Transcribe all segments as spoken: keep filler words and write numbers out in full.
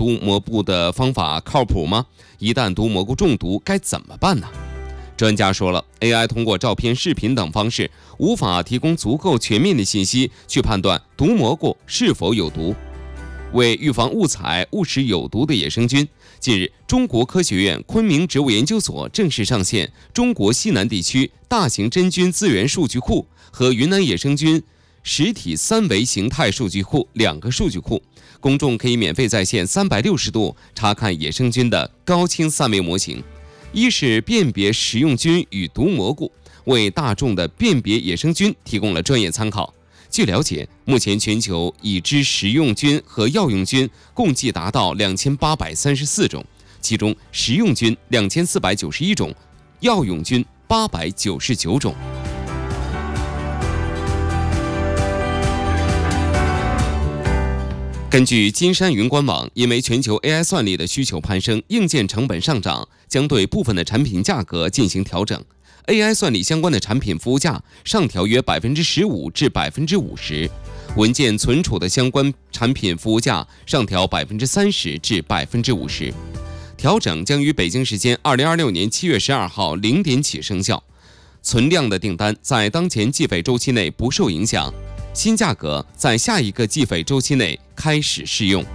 毒蘑菇的方法靠谱吗？一旦毒蘑菇中毒该怎么办呢？专家说了 ，A I 通过照片、视频等方式无法提供足够全面的信息去判断毒蘑菇是否有毒。为预防误采、误食有毒的野生菌，近日，中国科学院昆明植物研究所正式上线中国西南地区大型真菌资源数据库和云南野生菌实体三维形态数据库两个数据库，公众可以免费在线三百六十度查看野生菌的高清三维模型。一是辨别食用菌与毒蘑菇，为大众的辨别野生菌提供了专业参考。据了解，目前全球已知食用菌和药用菌共计达到两千八百三十四种，其中食用菌两千四百九十一种，药用菌八百九十九种。根据金山云官网，因为全球 A I 算力的需求攀升，硬件成本上涨，将对部分的产品价格进行调整。A I 算力相关的产品服务价上调约百分之十五至百分之五十，文件存储的相关产品服务价上调百分之三十至百分之五十。调整将于北京时间二零二六年七月十二号零点起生效，存量的订单在当前计费周期内不受影响。新价格在下一个计费周期内开始适用。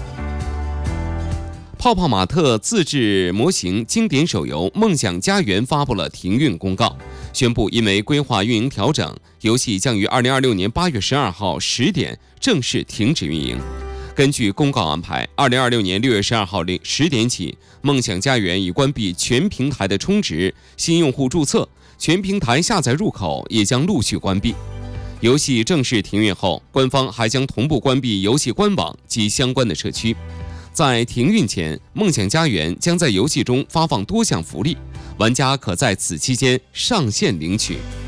泡泡玛特自制模型经典手游《梦想家园》发布了停运公告，宣布因为规划运营调整，游戏将于二零二六年八月十二号十点正式停止运营。根据公告安排，二零二六年六月十二号零十点起，梦想家园已关闭全平台的充值、新用户注册，全平台下载入口也将陆续关闭。游戏正式停运后，官方还将同步关闭游戏官网及相关的社区。在停运前，梦想家园将在游戏中发放多项福利，玩家可在此期间上线领取。